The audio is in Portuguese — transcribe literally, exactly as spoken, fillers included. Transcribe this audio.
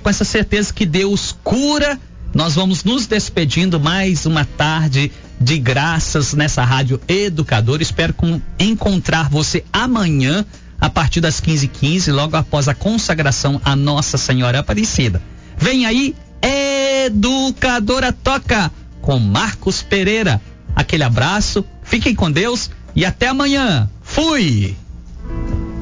com essa certeza que Deus cura, nós vamos nos despedindo mais uma tarde de graças nessa Rádio Educadora. Espero com, encontrar você amanhã a partir das quinze e quinze, logo após a consagração à Nossa Senhora Aparecida. Vem aí, Educadora Toca, com Marcos Pereira. Aquele abraço, fiquem com Deus e até amanhã. Fui!